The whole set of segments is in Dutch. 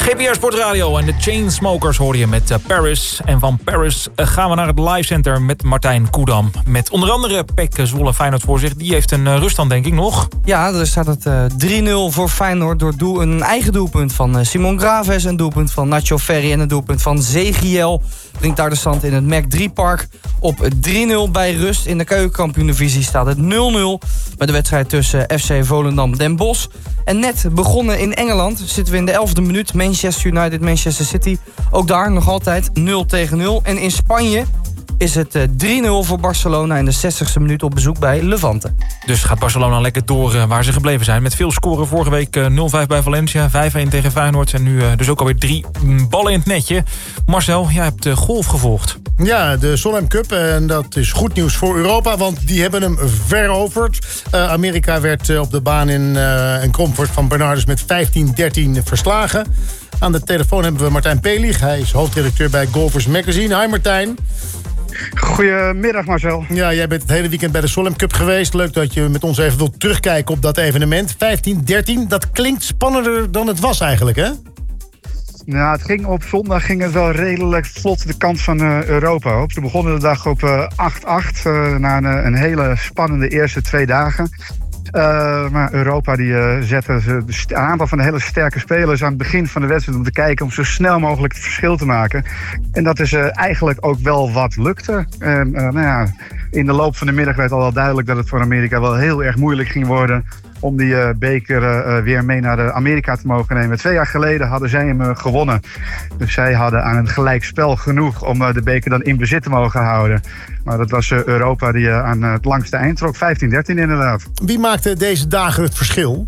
GPR Sportradio en de Chainsmokers hoor je met Paris. En van Paris gaan we naar het Live Center met Martijn Koedam. Met onder andere PEC Zwolle Feyenoord voor zich. Die heeft een ruststand, denk ik, nog. Ja, er staat het 3-0 voor Feyenoord door een eigen doelpunt van Simon Graves. Een doelpunt van Nacho Ferri en een doelpunt van Zegiel. Brengt daar de stand in het Mac 3-park op 3-0 bij rust. In de keukenkampioen-divisie staat het 0-0 bij de wedstrijd tussen FC Volendam Den Bosch. En net begonnen in Engeland zitten we in de 11e minuut. Manchester United, Manchester City. Ook daar nog altijd 0-0. En in Spanje is het 3-0 voor Barcelona in de 60e minuut op bezoek bij Levante. Dus gaat Barcelona lekker door waar ze gebleven zijn. Met veel scoren vorige week 0-5 bij Valencia, 5-1 tegen Feyenoord. En nu dus ook alweer 3 ballen in het netje. Marcel, jij hebt golf gevolgd. Ja, de Solheim Cup. En dat is goed nieuws voor Europa, want die hebben hem veroverd. Amerika werd op de baan in Cromford van Bernardus met 15-13 verslagen. Aan de telefoon hebben we Martijn Pelig. Hij is hoofdredacteur bij Golfers Magazine. Hi Martijn. Goedemiddag Marcel. Ja, jij bent het hele weekend bij de Solheim Cup geweest. Leuk dat je met ons even wilt terugkijken op dat evenement. 15-13, dat klinkt spannender dan het was eigenlijk, hè? Nou, op zondag ging het wel redelijk vlot de kant van Europa op. Ze begonnen de dag op 8-8 na een hele spannende eerste 2 dagen. Maar Europa die zette een aantal van de hele sterke spelers aan het begin van de wedstrijd om te kijken om zo snel mogelijk het verschil te maken. En dat is eigenlijk ook wel wat lukte. In de loop van de middag werd al wel duidelijk dat het voor Amerika wel heel erg moeilijk ging worden om die beker weer mee naar Amerika te mogen nemen. 2 jaar geleden hadden zij hem gewonnen. Dus zij hadden aan een gelijkspel genoeg om de beker dan in bezit te mogen houden. Maar dat was Europa die aan het langste eind trok. 15-13 inderdaad. Wie maakte deze dagen het verschil?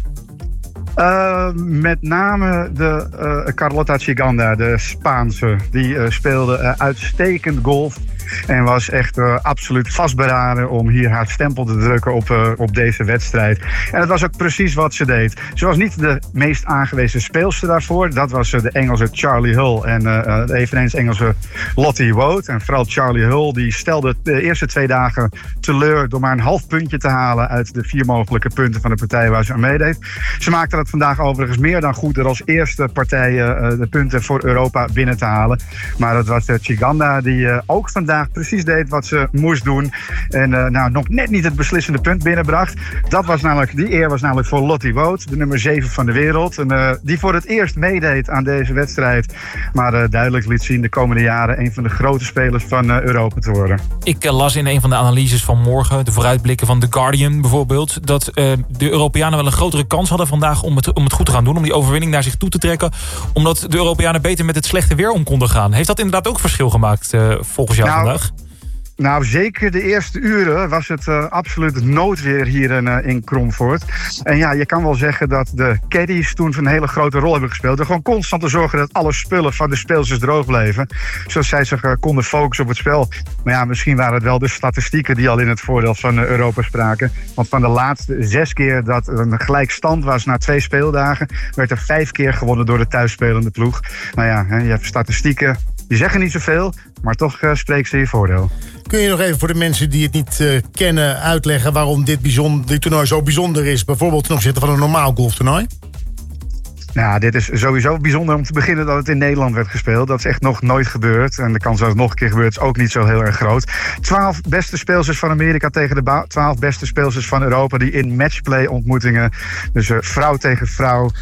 Met name de Carlota Ciganda, de Spaanse. Die speelde uitstekend golf. En was echt absoluut vastberaden om hier haar stempel te drukken op deze wedstrijd. En dat was ook precies wat ze deed. Ze was niet de meest aangewezen speelster daarvoor. Dat was de Engelse Charlie Hull en de eveneens Engelse Lottie Wood. En vooral Charlie Hull die stelde de eerste 2 dagen teleur door maar een half puntje te halen uit de 4 mogelijke punten van de partij waar ze aan meedeed. Ze maakte dat vandaag overigens meer dan goed door als eerste partij de punten voor Europa binnen te halen. Maar dat was Ciganda die ook vandaag precies deed wat ze moest doen. En nog net niet het beslissende punt binnenbracht. Die eer was namelijk voor Lottie Wood, de nummer 7 van de wereld. En die voor het eerst meedeed aan deze wedstrijd. Maar duidelijk liet zien de komende jaren een van de grote spelers van Europa te worden. Ik las in een van de analyses van morgen, de vooruitblikken van The Guardian bijvoorbeeld, dat de Europeanen wel een grotere kans hadden vandaag om het goed te gaan doen. Om die overwinning naar zich toe te trekken. Omdat de Europeanen beter met het slechte weer om konden gaan. Heeft dat inderdaad ook verschil gemaakt volgens jou vandaag? Nou, zeker de eerste uren was het absoluut noodweer hier in Cromford. En ja, je kan wel zeggen dat de caddies toen een hele grote rol hebben gespeeld. Door gewoon constant te zorgen dat alle spullen van de speelsters droog bleven. Zodat zij zich konden focussen op het spel. Maar ja, misschien waren het wel de statistieken die al in het voordeel van Europa spraken. Want van de laatste 6 keer dat een gelijkstand was na 2 speeldagen, werd er 5 keer gewonnen door de thuisspelende ploeg. Nou ja, je hebt statistieken, die zeggen niet zoveel, maar toch spreken ze in je voordeel. Kun je nog even voor de mensen die het niet kennen uitleggen waarom dit toernooi zo bijzonder is, bijvoorbeeld ten opzichte van een normaal golftoernooi? Nou, dit is sowieso bijzonder om te beginnen dat het in Nederland werd gespeeld. Dat is echt nog nooit gebeurd. En de kans dat het nog een keer gebeurt is ook niet zo heel erg groot. 12 beste speelsters van Amerika tegen de 12 beste speelsters van Europa die in matchplay ontmoetingen, dus vrouw tegen vrouw,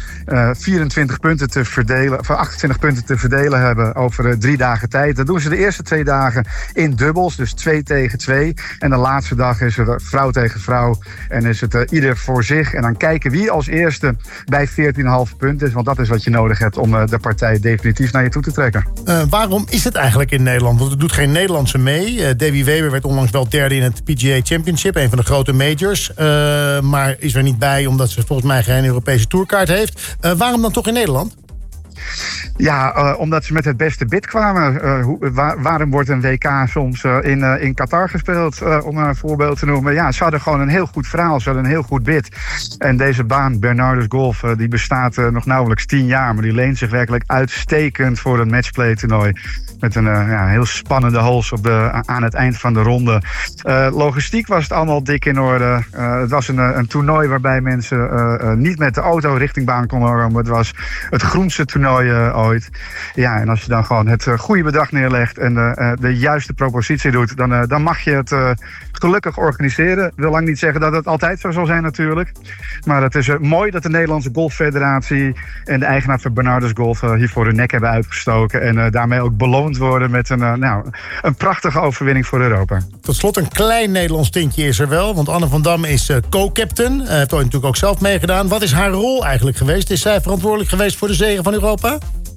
24 punten te verdelen, of 28 punten te verdelen hebben over 3 dagen tijd. Dat doen ze de eerste 2 dagen in dubbels, dus 2 tegen 2. En de laatste dag is het vrouw tegen vrouw en is het ieder voor zich. En dan kijken wie als eerste bij 14,5 punten is, want dat is wat je nodig hebt om de partij definitief naar je toe te trekken. Waarom is het eigenlijk in Nederland? Want er doet geen Nederlandse mee. Davy Weber werd onlangs wel 3e in het PGA Championship, een van de grote majors. Maar is er niet bij omdat ze volgens mij geen Europese tourkaart heeft. Waarom dan toch in Nederland? Ja, omdat ze met het beste bid kwamen. Waarom wordt een WK soms in Qatar gespeeld, om een voorbeeld te noemen? Ja, ze hadden gewoon een heel goed verhaal, ze hadden een heel goed bid. En deze baan, Bernardus Golf, die bestaat nog nauwelijks 10 jaar... maar die leent zich werkelijk uitstekend voor een matchplay-toernooi. Met een heel spannende holes aan het eind van de ronde. Logistiek was het allemaal dik in orde. Het was een toernooi waarbij mensen niet met de auto richting baan konden komen. Het was het groenste toernooi ooit. Ja, en als je dan gewoon het goede bedrag neerlegt en de juiste propositie doet, dan mag je het gelukkig organiseren. Ik wil lang niet zeggen dat het altijd zo zal zijn natuurlijk. Maar het is mooi dat de Nederlandse Golffederatie en de eigenaar van Bernardus Golf hiervoor hun nek hebben uitgestoken. En daarmee ook beloond worden met een prachtige overwinning voor Europa. Tot slot een klein Nederlands tintje is er wel. Want Anne van Dam is co-captain. Heeft natuurlijk ook zelf meegedaan. Wat is haar rol eigenlijk geweest? Is zij verantwoordelijk geweest voor de zege van Europa?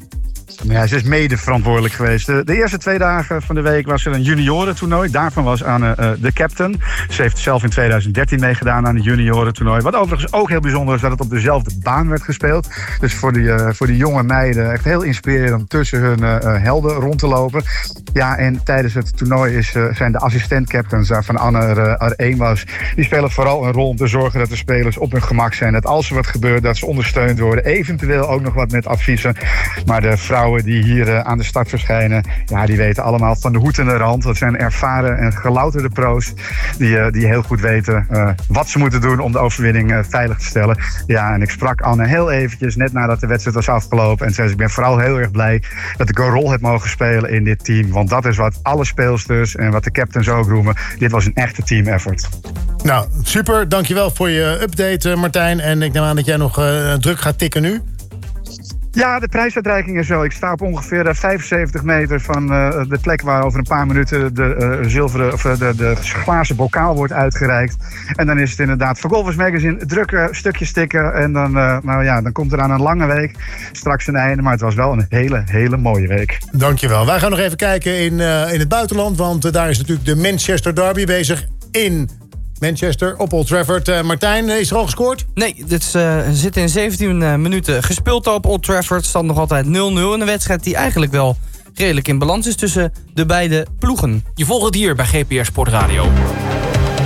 Ja, ze is mede verantwoordelijk geweest. De eerste 2 dagen van de week was er een juniorentoernooi. Daarvan was Anne de captain. Ze heeft zelf in 2013 meegedaan aan het juniorentoernooi. Wat overigens ook heel bijzonder is dat het op dezelfde baan werd gespeeld. Dus voor die jonge meiden echt heel inspirerend tussen hun helden rond te lopen. Ja, en tijdens het toernooi zijn de assistent-captains waarvan Anne er 1 was. Die spelen vooral een rol om te zorgen dat de spelers op hun gemak zijn. Dat als er wat gebeurt, dat ze ondersteund worden. Eventueel ook nog wat met adviezen. Maar de vrouwen die hier aan de start verschijnen, ja, die weten allemaal van de hoed en de rand. Dat zijn ervaren en gelouterde pro's die heel goed weten wat ze moeten doen om de overwinning veilig te stellen. Ja, en ik sprak Anne heel eventjes net nadat de wedstrijd was afgelopen en zei ze, ik ben vooral heel erg blij dat ik een rol heb mogen spelen in dit team. Want dat is wat alle speelsters en wat de captains ook roemen. Dit was een echte team effort. Nou, super. Dankjewel voor je update, Martijn. En ik neem aan dat jij nog druk gaat tikken nu. Ja, de prijsuitreiking is zo. Ik sta op ongeveer 75 meter van de plek waar over een paar minuten de zilveren of de glazen bokaal wordt uitgereikt. En dan is het inderdaad voor Golfers Magazine drukke stukjes tikken. En dan komt er aan een lange week straks een einde. Maar het was wel een hele, hele mooie week. Dankjewel. Wij gaan nog even kijken in het buitenland. Want daar is natuurlijk de Manchester Derby bezig in Manchester op Old Trafford. Martijn, is er al gescoord? Nee, dit zit in 17 minuten gespeeld op Old Trafford. Stand nog altijd 0-0. Een wedstrijd die eigenlijk wel redelijk in balans is tussen de beide ploegen. Je volgt het hier bij GPR Sport Radio.